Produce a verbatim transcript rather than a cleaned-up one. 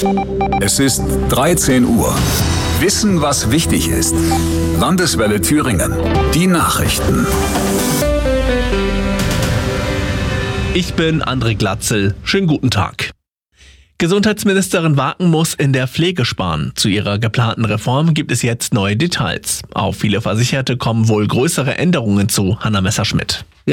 Es ist dreizehn Uhr. Wissen, was wichtig ist. Landeswelle Thüringen. Die Nachrichten. Ich bin André Glatzel. Schönen guten Tag. Gesundheitsministerin Waken muss in der Pflege sparen. Zu ihrer geplanten Reform gibt es jetzt neue Details. Auf viele Versicherte kommen wohl größere Änderungen zu. Hanna Messerschmidt.